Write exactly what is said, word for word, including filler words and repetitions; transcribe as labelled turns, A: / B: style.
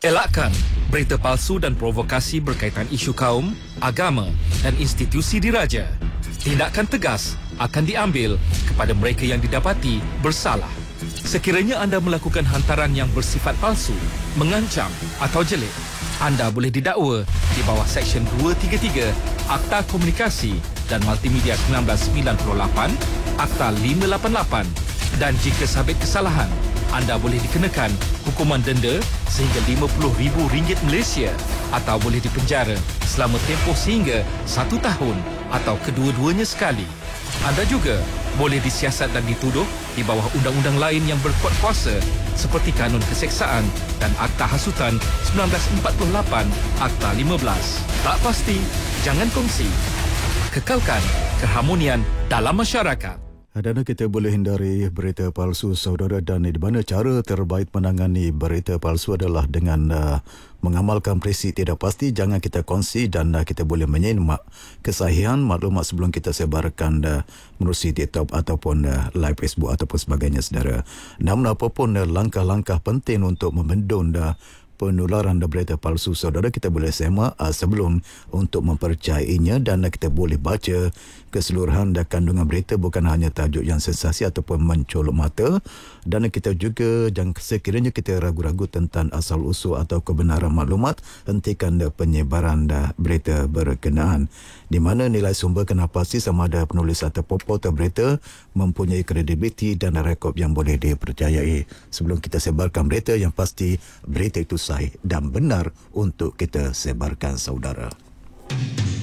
A: Elakkan berita palsu dan provokasi berkaitan isu kaum, agama dan institusi diraja. Tindakan tegas akan diambil kepada mereka yang didapati bersalah. Sekiranya anda melakukan hantaran yang bersifat palsu, mengancam atau jelik, anda boleh didakwa di bawah Seksyen dua tiga tiga Akta Komunikasi dan Multimedia seribu sembilan ratus sembilan puluh lapan, Akta lima lapan lapan, dan jika sabit kesalahan, anda boleh dikenakan hukuman denda sehingga lima puluh ribu ringgit Malaysia atau boleh dipenjara selama tempoh sehingga satu tahun atau kedua-duanya sekali. Anda juga boleh disiasat dan dituduh di bawah undang-undang lain yang berkuat kuasa seperti Kanun Keseksaan dan Akta Hasutan seribu sembilan ratus empat puluh lapan, Akta lima belas. Tak pasti, jangan kongsi. Kekalkan keharmonian dalam masyarakat.
B: Dan kita boleh hindari berita palsu, saudara, dan di mana cara terbaik menangani berita palsu adalah dengan uh, mengamalkan prinsip tidak pasti. Jangan kita kongsi dan uh, kita boleh menyimak kesahihan maklumat sebelum kita sebarkan uh, menerusi TikTok ataupun uh, live Facebook ataupun sebagainya, saudara. Namun apapun uh, langkah-langkah penting untuk membendung uh, penularan berita palsu, saudara, kita boleh semak uh, sebelum untuk mempercayainya, dan uh, kita boleh baca keseluruhan dan kandungan berita, bukan hanya tajuk yang sensasi ataupun mencolok mata. Dan kita juga jangan sekiranya kita ragu-ragu tentang asal-usul atau kebenaran maklumat, hentikan uh, penyebaran uh, berita berkenaan, di mana nilai sumber kena pasti sama ada penulis atau portal berita mempunyai kredibiliti dan rekod yang boleh dipercayai. Sebelum kita sebarkan berita, yang pasti berita itu sahih dan benar untuk kita sebarkan, saudara.